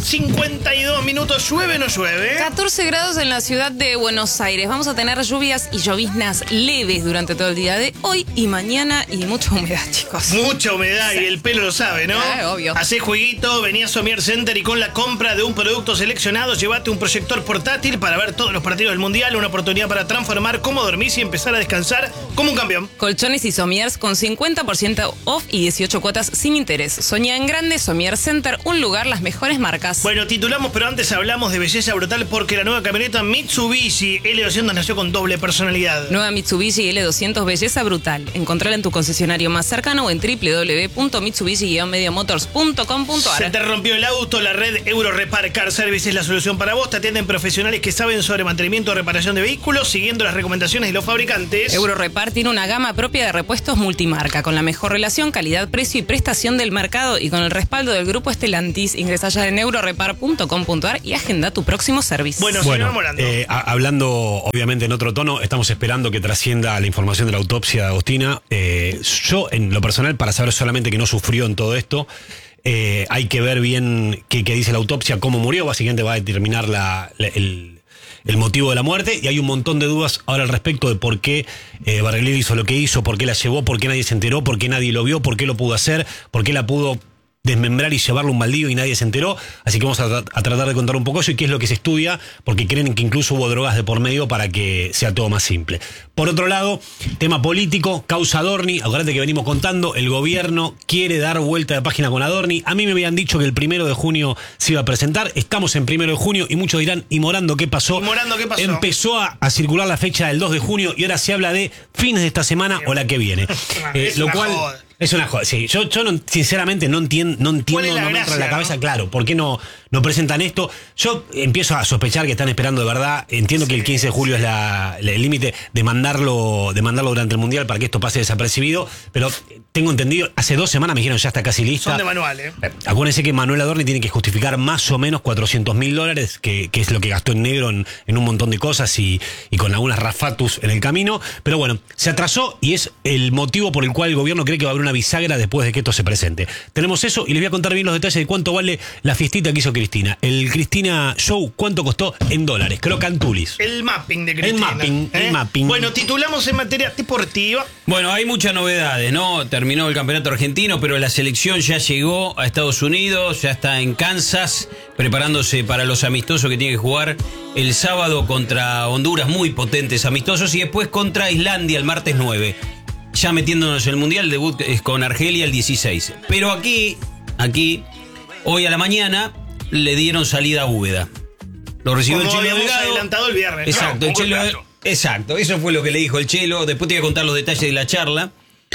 52 minutos, ¿llueve o no llueve? 14 grados en la ciudad de Buenos Aires. Vamos a tener lluvias y lloviznas leves durante todo el día de hoy y mañana y mucha humedad, chicos. Mucha humedad, sí. Y el pelo lo sabe, ¿no? Obvio. Hacé jueguito, vení a Somier Center y con la compra de un producto seleccionado, llévate un proyector portátil para ver todos los partidos del Mundial, una oportunidad para transformar cómo dormís y empezar a descansar como un campeón. Colchones y somiers con 50% off y 18 cuotas sin interés. Soñá en grande, Somier Center, un lugar, las mejores marcas. Bueno, titulamos, pero antes hablamos de belleza brutal porque la nueva camioneta Mitsubishi L200 nació con doble personalidad. Nueva Mitsubishi L200, belleza brutal. Encontrala en tu concesionario más cercano o en www.mitsubishi-mediamotors.com.ar. Se te rompió el auto, la red Eurorepar Car Service es la solución para vos. Te atienden profesionales que saben sobre mantenimiento o reparación de vehículos, siguiendo las recomendaciones de los fabricantes. Eurorepar tiene una gama propia de repuestos multimarca, con la mejor relación, calidad, precio y prestación del mercado y con el respaldo del grupo Stellantis. Ingresa ya en eurorepar.com.ar y agenda tu próximo servicio. Bueno, hablando obviamente en otro tono, estamos esperando que trascienda la información de la autopsia de Agostina. Yo, en lo personal, para saber solamente que no sufrió en todo esto, hay que ver bien qué dice la autopsia, cómo murió. Básicamente va a determinar el motivo de la muerte, y hay un montón de dudas ahora al respecto de por qué Barreglieri hizo lo que hizo, por qué la llevó, por qué nadie se enteró, por qué nadie lo vio, por qué lo pudo hacer, por qué la pudo desmembrar y llevarlo a un baldío y nadie se enteró. Así que vamos a tratar de contar un poco eso y qué es lo que se estudia, porque creen que incluso hubo drogas de por medio para que sea todo más simple. Por otro lado, tema político, causa Adorni. Acuérdate que venimos contando, el gobierno quiere dar vuelta de página con Adorni. A mí me habían dicho que el 1 de junio se iba a presentar. Estamos en 1 de junio y muchos dirán, ¿y Morando qué pasó? Empezó a circular la fecha del 2 de junio y ahora se habla de fines de esta semana o la que viene. Lo cual... Es una joda, sí. Yo sinceramente no entiendo, no me entra en la cabeza, ¿no? Claro, ¿por qué no presentan esto? Yo empiezo a sospechar que están esperando de verdad. Entiendo que el 15 de julio es el límite de mandarlo durante el Mundial para que esto pase desapercibido, pero tengo entendido, hace 2 semanas me dijeron ya está casi lista. Son de manual, Acuérdense que Manuel Adorni tiene que justificar más o menos $400.000, que es lo que gastó en negro en un montón de cosas y con algunas rafatus en el camino. Pero bueno, se atrasó y es el motivo por el cual el gobierno cree que va a haber una bisagra después de que esto se presente. Tenemos eso y les voy a contar bien los detalles de cuánto vale la fiestita que hizo Cristina. El Cristina Show, ¿cuánto costó en dólares? Crocantulis. El mapping de Cristina. El mapping. Bueno, titulamos en materia deportiva. Bueno, hay muchas novedades, ¿no? Terminó el campeonato argentino, pero la selección ya llegó a Estados Unidos, ya está en Kansas, preparándose para los amistosos que tiene que jugar el sábado contra Honduras, muy potentes amistosos, y después contra Islandia el martes 9. Ya metiéndonos en el Mundial, el debut es con Argelia el 16. Pero aquí, hoy a la mañana, le dieron salida a Úbeda. Lo recibió como el Chelo Delgado. Adelantado el viernes. Exacto, ¿no? el Chelo, exacto, eso fue lo que le dijo el Chelo. Después te voy a contar los detalles de la charla.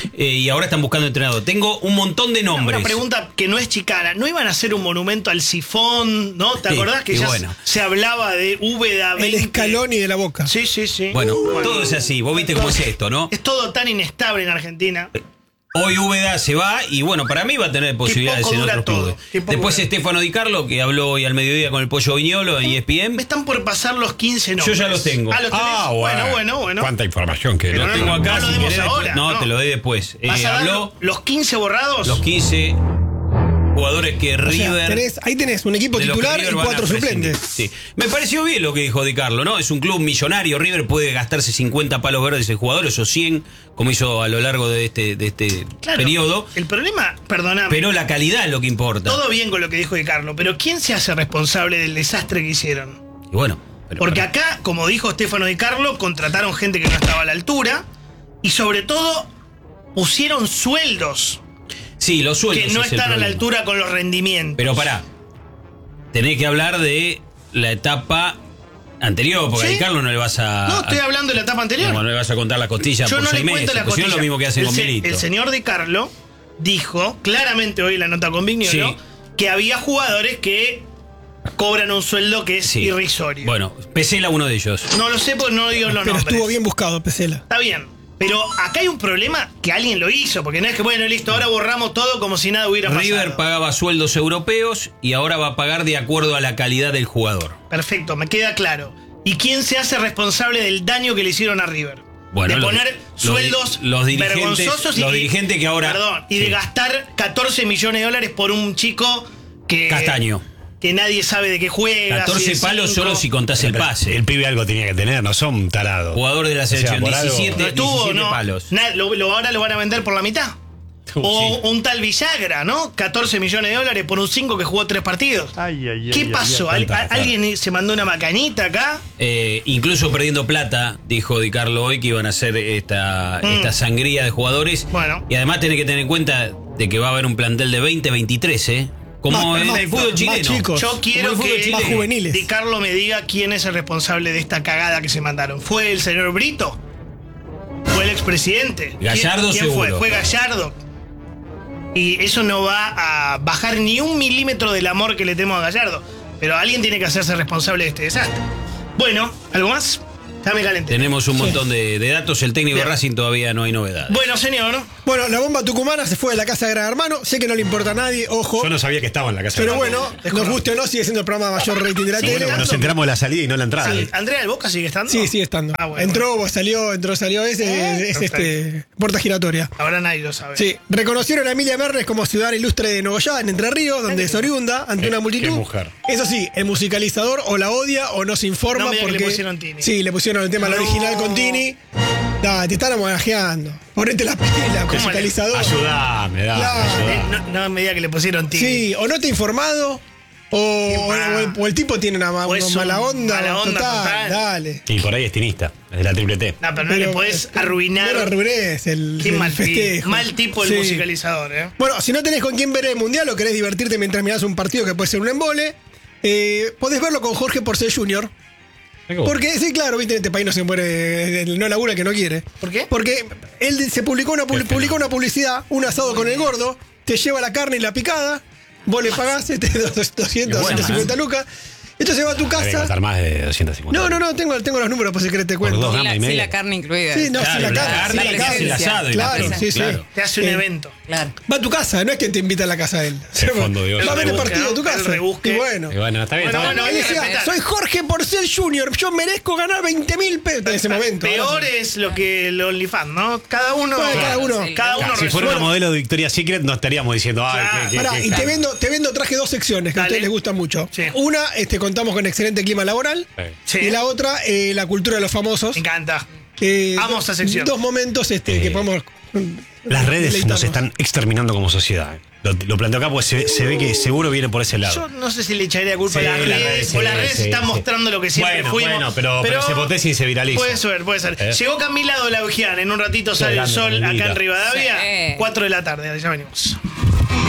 Y ahora están buscando entrenador. Tengo un montón de nombres. Una pregunta que no es chicana. ¿No iban a hacer un monumento al sifón? ¿No? ¿Te acordás que ya se hablaba de Úbeda 20? El Scaloni de la Boca. Sí. Bueno, todo es así. Vos viste cómo es esto, ¿no? Es todo tan inestable en Argentina. Hoy Úbeda se va y bueno, para mí va a tener posibilidades en otros clubes. Después Stefano Di Carlo, que habló hoy al mediodía con el Pollo Viñolo en ESPN. Me están por pasar los 15 nombres. Yo ya los tengo. ¿Los tenés? Bueno. Cuánta información que los tengo acá. No lo demos ahora. No, te lo doy después. Habló los 15 borrados. Los 15 jugadores que River... Ahí tenés un equipo titular y 4 suplentes. Sí. Me pareció bien lo que dijo Di Carlo, ¿no? Es un club millonario. River puede gastarse 50 palos verdes el jugador, esos 100, como hizo a lo largo de este periodo. El problema, perdóname. Pero la calidad es lo que importa. Todo bien con lo que dijo Di Carlo, pero ¿quién se hace responsable del desastre que hicieron? Y bueno... Porque acá, como dijo Stefano Di Carlo, contrataron gente que no estaba a la altura y sobre todo pusieron sueldos. Sí, los sueldos que no están a la altura con los rendimientos. Pero pará, tenés que hablar de la etapa anterior, porque a Di Carlo no le vas a... No, estoy hablando de la etapa anterior. No le vas a contar la costilla por 6 meses. Pues es lo mismo que hacen con Milito. El señor Di Carlo dijo claramente hoy en la nota con Vignolo que había jugadores que cobran un sueldo que es irrisorio. Bueno, Pesela uno de ellos. No lo sé porque no digo los nombres. Pero estuvo bien buscado Pesela. Está bien. Pero acá hay un problema que alguien lo hizo, porque no es que, bueno, listo, ahora borramos todo como si nada hubiera pasado. River pagaba sueldos europeos y ahora va a pagar de acuerdo a la calidad del jugador. Perfecto, me queda claro. ¿Y quién se hace responsable del daño que le hicieron a River? Bueno, de poner sueldos vergonzosos los dirigentes que ahora... Perdón, y de gastar $14 millones por un chico que... Castaño. que nadie sabe de qué juega. 14 si palos cinco. solo si contás el pase. El pibe algo tenía que tener, no son tarados. Jugador de la selección, por algo- 17, No estuvo, 17 ¿no? palos. Ahora lo van a vender por la mitad. O un tal Villagra, ¿no? 14 millones de dólares por un 5 que jugó 3 partidos. ¿Qué pasó? ¿Alguien se mandó una macanita acá? Incluso perdiendo plata, dijo Di Carlo hoy que iban a hacer esta sangría de jugadores. Bueno. Y además tenés que tener en cuenta de que va a haber un plantel de 20, 23, ¿eh? Como en el fútbol chileno. chicos. Yo quiero Como el fútbol que chileno. Más juveniles. Di Carlo me diga quién es el responsable de esta cagada que se mandaron. ¿Fue el señor Brito? ¿Fue el expresidente? Gallardo ¿Quién fue? seguro. Fue Gallardo. Y eso no va a bajar ni un milímetro del amor que le tenemos a Gallardo. Pero alguien tiene que hacerse responsable de este desastre. Bueno, ¿algo más? Ya me calenté. Tenemos un montón de datos. El técnico de Bien. Racing todavía no hay novedades. Bueno, señor. Bueno, la bomba tucumana se fue de la casa de Gran Hermano. Sé que no le importa a nadie, ojo. Yo no sabía que estaba en la casa. Pero de bueno, Es nos correcto. guste o no, sigue siendo el programa de mayor rating de la Sí, tele. bueno, nos enteramos de la salida y no la entrada. Sí, ¿Andrea del Boca sigue estando? Sí, sigue estando. Ah, bueno. Entró, salió. Es puerta giratoria. Ahora nadie lo sabe. Sí, reconocieron a Emilia Mernes como ciudadana ilustre de Nogoyá, en Entre Ríos, donde es oriunda, ante una multitud. qué mujer. Eso sí, el musicalizador o la odia o no se informa No me digas que porque. le pusieron Tini. Sí, le pusieron el tema al original con Tini. Te están homenajeando. Ponete las pilas, musicalizador. Ayudame, dale, Claro. ayudame. No me diga que le pusieron Tini. Sí, o no te ha informado, o el tipo tiene una O es un mala onda. mala onda total. Dale. Y por ahí es tinista, es de la triple T. No, pero no le podés arruinar. No le arruines el Qué mal, festejo. mal tipo el Sí. musicalizador, ¿eh? Bueno, si no tenés con quién ver el mundial o querés divertirte mientras mirás un partido que puede ser un embole, podés verlo con Jorge Porcel Jr. Porque, sí, claro, viste, en este país no se muere, no labura el que no quiere. ¿Por qué? Porque él se publicó una publicidad, un asado con el gordo, te lleva la carne y la picada, vos le pagás 200, buena, 250 lucas, entonces va a tu Debe casa. costar más de 250. No, tengo los números por si querés te cuento. dos Sí, gama y sí, media. la carne incluida. Sí, no, Claro, sí, la la carne, carne, sí, le la hace el carne. asado y la Claro, pizza. sí, sí. Claro. Te hace un evento. Claro. Va a tu casa, no es que te invita a la casa de él. El fondo de olla. Va a ver el rebusque, partido a tu ¿no? El casa. rebusque. Y bueno. Y bueno, está bien. Bueno, está bien. bueno, Él hay que decía, respetar. soy Jorge Porcel Jr., yo merezco ganar 20.000 pesos en ese momento. Peor es lo que el OnlyFans, ¿no? Cada uno. Bueno, cada uno. Sí. Cada uno Si fuera una resuelve. modelo de Victoria's Secret, no estaríamos diciendo, ay, Claro. qué Pará, y caro. te vendo, traje dos secciones que a Dale. ustedes les gustan mucho. Sí. Una, contamos con excelente clima laboral. Sí. Y la otra, la cultura de los famosos. Me encanta. Eh, Amo esa sección. Dos momentos que podemos. Las redes deleitarnos. nos están exterminando como sociedad. Lo planteo acá porque se ve que seguro viene por ese lado. Yo no sé si le echaría culpa Sí, a las las redes. redes, o las sí, redes sí, están sí. mostrando lo que siempre Bueno, fuimos. bueno, pero se potencia y se viraliza. Puede ser, puede ser. Llegó Camila Dolaugian. En un ratito sale el grande, sol acá Camilita. en Rivadavia. Sí. 4 de la tarde. Ya venimos.